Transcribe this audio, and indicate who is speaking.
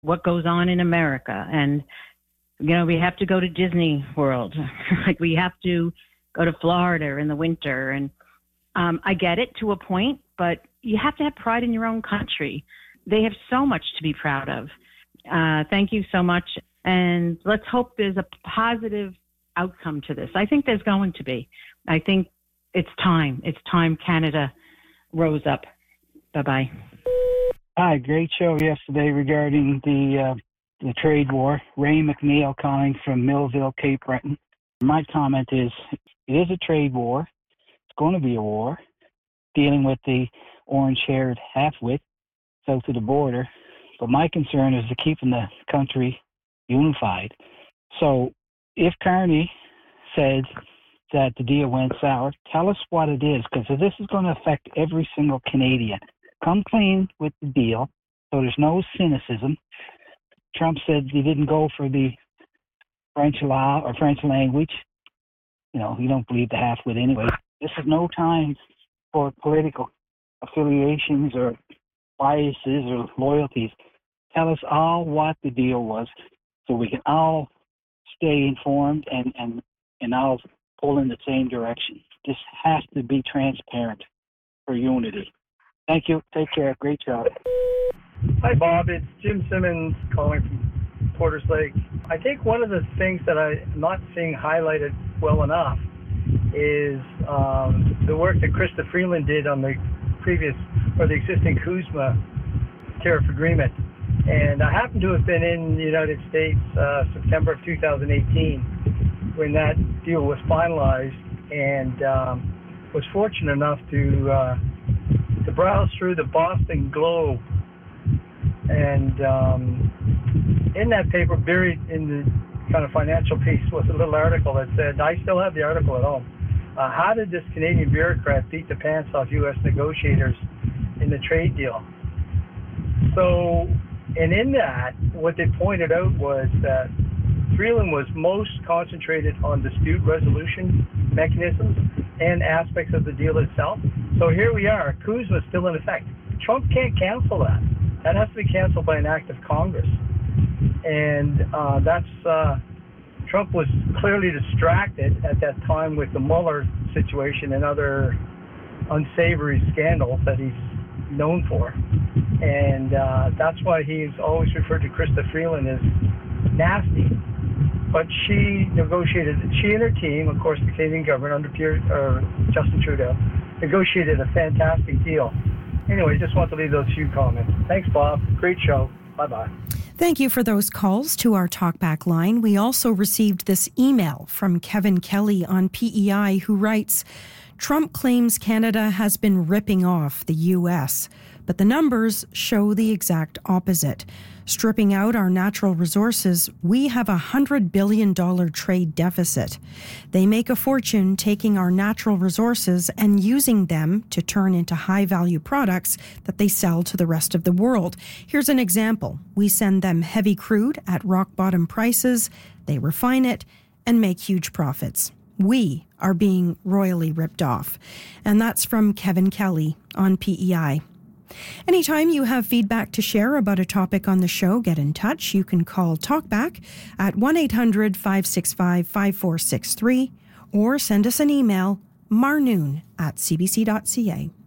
Speaker 1: what goes on in America. And, we have to go to Disney World. Like, we have to go to Florida in the winter. And I get it to a point, but you have to have pride in your own country. They have so much to be proud of. Thank you so much. And let's hope there's a positive outcome to this. I think there's going to be. I think it's time. It's time Canada rose up. Bye-bye.
Speaker 2: Hi, great show yesterday regarding the trade war. Ray McNeil calling from Millville, Cape Breton. My comment is, it is a trade war. It's going to be a war dealing with the orange-haired half-wit south of the border. But my concern is to keeping the country unified. So if Carney said that the deal went sour, tell us what it is, because this is going to affect every single Canadian. Come clean with the deal so there's no cynicism. Trump said he didn't go for the French law or French language. He don't believe the half-wit anyway. This is no time for political affiliations or biases or loyalties. Tell us all what the deal was so we can all stay informed and all pull in the same direction. This has to be transparent for unity. Thank you. Take care. Great job.
Speaker 3: Hi, Bob. It's Jim Simmons calling from Porter's Lake. I think one of the things that I'm not seeing highlighted well enough is the work that Krista Freeland did on the existing CUSMA tariff agreement. And I happen to have been in the United States September of 2018 when that deal was finalized, and was fortunate enough to browse through the Boston Globe. And in that paper, buried in the kind of financial piece, was a little article that said, I still have the article at home, how did this Canadian bureaucrat beat the pants off U.S. negotiators in the trade deal? So, and in that, what they pointed out was that Freeland was most concentrated on dispute resolution mechanisms and aspects of the deal itself. So here we are, CUSMA is still in effect. Trump can't cancel that. That has to be canceled by an act of Congress. And Trump was clearly distracted at that time with the Mueller situation and other unsavory scandals that he's known for. And that's why he's always referred to Krista Freeland as nasty. But she negotiated, she and her team, of course, the Canadian government under Justin Trudeau, negotiated a fantastic deal. Anyway, just want to leave those few comments. Thanks, Bob. Great show. Bye-bye.
Speaker 4: Thank you for those calls to our talkback line. We also received this email from Kevin Kelly on PEI, who writes, Trump claims Canada has been ripping off the U.S., but the numbers show the exact opposite. Stripping out our natural resources, we have a $100 billion trade deficit. They make a fortune taking our natural resources and using them to turn into high-value products that they sell to the rest of the world. Here's an example. We send them heavy crude at rock-bottom prices, they refine it, and make huge profits. We are being royally ripped off. And that's from Kevin Kelly on PEI. Anytime you have feedback to share about a topic on the show, get in touch. You can call Talkback at 1-800-565-5463 or send us an email, marnoon@cbc.ca.